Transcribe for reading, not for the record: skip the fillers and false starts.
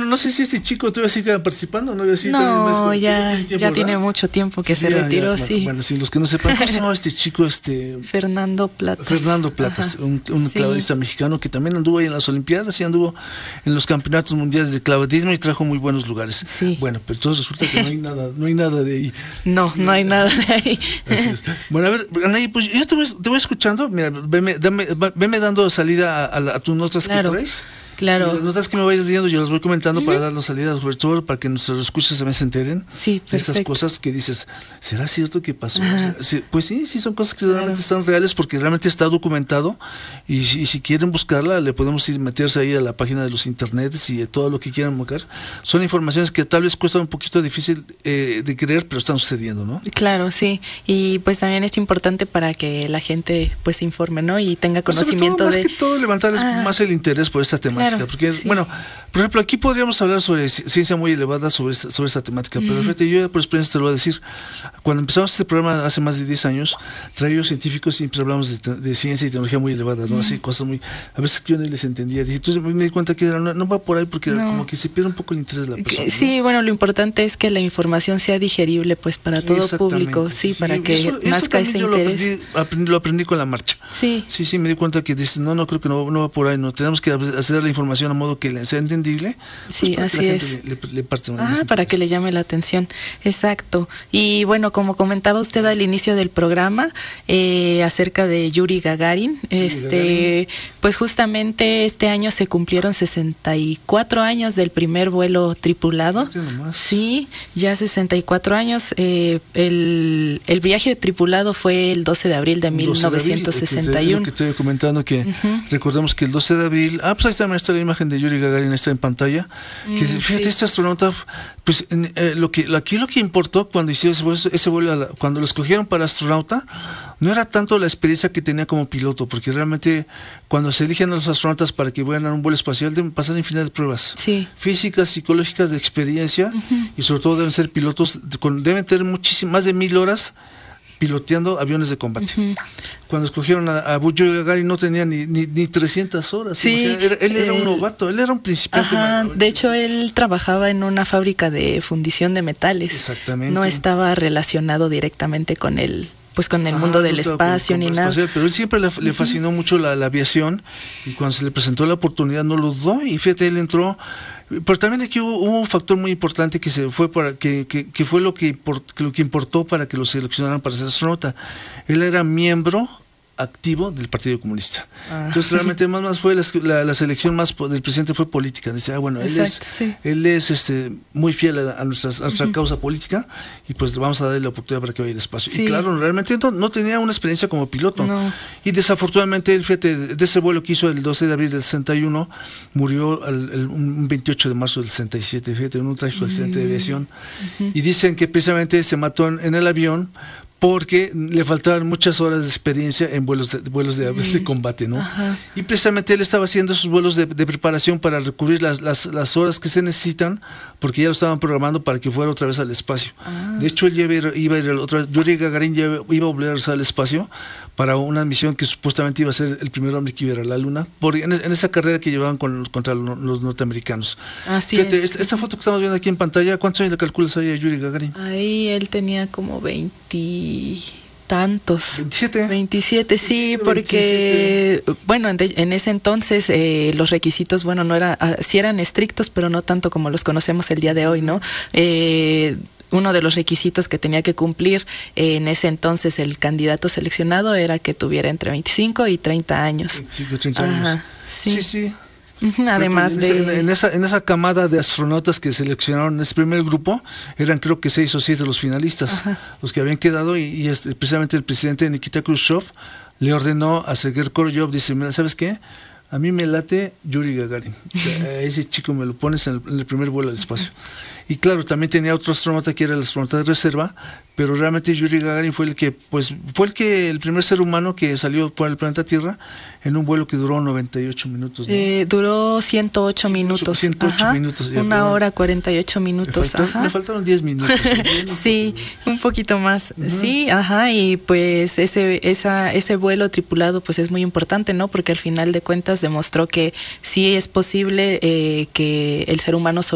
no sé si este chico todavía sigue participando, ¿no? No, ya tiene mucho tiempo que se retiró, sí. Bueno, si los que no sepan, ¿cómo se llama este chico? Fernando Platas. Un clavadista mexicano que también anduvo ahí en las Olimpiadas y anduvo en los campeonatos mundiales de clavadismo y trajo muy buenos lugares. Sí. Bueno, pero entonces resulta que no hay nada de ahí. No hay nada de ahí. Así es. Bueno, a ver, Anaí, pues yo te voy escuchando, mira, veme dando salida a tus notas que traes. Claro. Y las notas que me vayas diciendo, yo las voy comentando para darles salida, sobre todo para que nuestros escuchas también se enteren. Sí, perfecto. Esas cosas que dices, ¿será cierto que pasó? O sea, pues sí, son cosas que realmente están reales porque realmente está documentado. Y si quieren buscarla, le podemos ir meterse ahí a la página de los internets y de todo lo que quieran buscar. Son informaciones que tal vez cuestan un poquito difícil de creer, pero están sucediendo, ¿no? Claro, sí. Y pues también es importante para que la gente pues se informe, ¿no? Y tenga conocimiento más que todo levantarles más el interés por esta temática. Porque, bueno, por ejemplo, aquí podríamos hablar sobre ciencia muy elevada sobre esta temática, pero fíjate, yo por experiencia te lo voy a decir, cuando empezamos este programa hace más de 10 años, traíamos científicos y siempre hablamos de ciencia y tecnología muy elevada, ¿no? Así cosas a veces que yo no les entendía, entonces me di cuenta que no va por ahí porque como que se pierde un poco el interés de la persona. Sí, ¿no? Bueno, lo importante es que la información sea digerible pues para todo público, sí, para que nazca ese interés. Lo aprendí con la marcha. Sí, me di cuenta que dices, no creo que no va por ahí, no tenemos que hacer la información a modo que sea entendible, sí, pues así es. Le parte más para que le llame la atención, exacto. Y bueno, como comentaba usted al inicio del programa acerca de Yuri Gagarin, pues justamente este año se cumplieron 64 años del primer vuelo tripulado. Sí, ya 64 años. El viaje tripulado fue el 12 de abril de 1961. Que estoy comentando que recordemos que el 12 de abril, pues ahí está la imagen de Yuri Gagarin, está en pantalla, que fíjate, este astronauta, pues lo que importó cuando hicieron ese vuelo, cuando lo escogieron para astronauta, no era tanto la experiencia que tenía como piloto, porque realmente cuando se eligen a los astronautas para que vayan a un vuelo espacial deben pasar infinidad de pruebas físicas, psicológicas, de experiencia, y sobre todo deben ser pilotos, deben tener más de 1000 horas piloteando aviones de combate. Cuando escogieron a Yuri Gagarin no tenía ni 300 horas. Sí, él era un novato, él era un principiante. De hecho, él trabajaba en una fábrica de fundición de metales. Exactamente. No estaba relacionado directamente con el mundo del espacio ni nada. Pero él siempre le fascinó mucho la aviación, y cuando se le presentó la oportunidad no lo dudó, y fíjate, él entró. Pero también aquí hubo un factor muy importante que fue lo que importó para que lo seleccionaran para ser astronauta. Él era miembro activo del Partido Comunista. Entonces realmente más fue la selección más del presidente fue política. Dice, bueno, él es muy fiel a nuestra causa política, y pues vamos a darle la oportunidad para que vaya al espacio. Y claro, realmente no tenía una experiencia como piloto. Y desafortunadamente, fíjate, de ese vuelo que hizo el 12 de abril del 61, murió un 28 de marzo del 67, fíjate, en un trágico accidente de aviación. Y dicen que precisamente se mató en el avión porque le faltaban muchas horas de experiencia en vuelos de combate, ¿no? Y precisamente él estaba haciendo esos vuelos de preparación para recubrir las horas que se necesitan, porque ya lo estaban programando para que fuera otra vez al espacio. De hecho, él iba a ir otra vez, Yuri Gagarin iba a volver a regresar al espacio para una misión que supuestamente iba a ser el primer hombre que iba a ir a la Luna, en esa carrera que llevaban contra los norteamericanos. Fíjate, esta foto que estamos viendo aquí en pantalla, ¿cuántos años le calculas ahí a Yuri Gagarin? Ahí él tenía como 20 tantos. 27, sí, porque 27. Bueno, en ese entonces los requisitos, sí eran estrictos, pero no tanto como los conocemos el día de hoy, ¿no? Uno de los requisitos que tenía que cumplir en ese entonces el candidato seleccionado era que tuviera entre 25 y 30 años. 25 y 30 años. Sí. Además en esa camada de astronautas que seleccionaron en ese primer grupo, eran creo que 6 o 7 los finalistas, los que habían quedado, y precisamente el presidente Nikita Khrushchev le ordenó a Sergei Korolev, dice, mira, ¿sabes qué? A mí me late Yuri Gagarin. O sea, ese chico me lo pones en el primer vuelo al espacio. Y claro, también tenía otro astronauta que era el astronauta de reserva, pero realmente Yuri Gagarin fue el primer ser humano que salió por el planeta Tierra en un vuelo que duró 98 minutos, ¿no? Duró 108 minutos. 108 minutos. 1 hora 48 minutos. Me faltaron 10 minutos. Sí, un poquito más. Sí, y pues ese vuelo tripulado pues es muy importante, ¿no? Porque al final de cuentas demostró que sí es posible que el ser humano